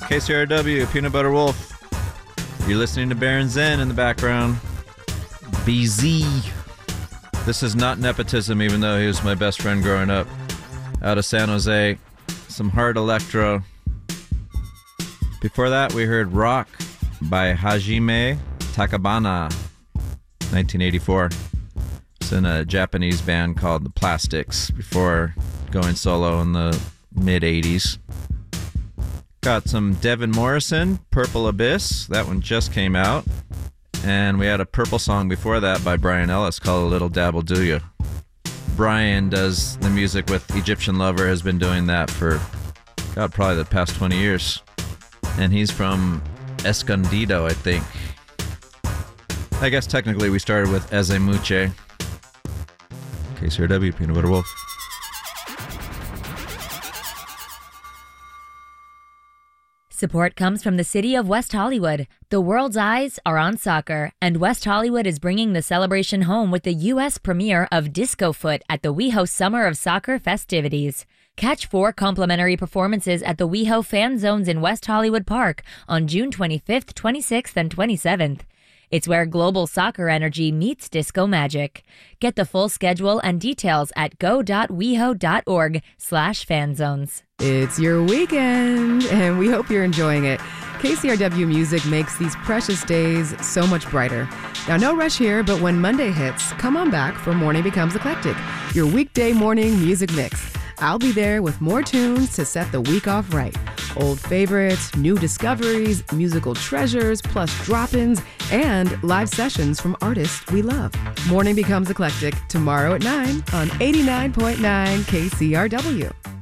KCRW, Peanut Butter Wolf. You're listening to Baron Zen in the background. BZ. This is not nepotism, even though he was my best friend growing up. Out of San Jose. Some hard electro. Before that, we heard Rock by Hajime Takabana, 1984. It's in a Japanese band called The Plastics before going solo in the mid-80s. Got some Devin Morrison, Purple Abyss. That one just came out. And we had a Purple song before that by Brian Ellis called A Little Dabble Do Ya. Brian does the music with Egyptian Lover, has been doing that for, probably the past 20 years. And he's from Escondido, I think. I guess technically we started with Eze Muche. KCRW, Peanut Butter Wolf. Support comes from the city of West Hollywood. The world's eyes are on soccer, and West Hollywood is bringing the celebration home with the U.S. premiere of Disco Foot at the WeHo Summer of Soccer festivities. Catch 4 complimentary performances at the WeHo Fan Zones in West Hollywood Park on June 25th, 26th, and 27th. It's where global soccer energy meets disco magic. Get the full schedule and details at go.weho.org/fanzones. It's your weekend, and we hope you're enjoying it. KCRW Music makes these precious days so much brighter. Now, no rush here, but when Monday hits, come on back for Morning Becomes Eclectic, your weekday morning music mix. I'll be there with more tunes to set the week off right. Old favorites, new discoveries, musical treasures, plus drop-ins, and live sessions from artists we love. Morning Becomes Eclectic, tomorrow at 9 on 89.9 KCRW.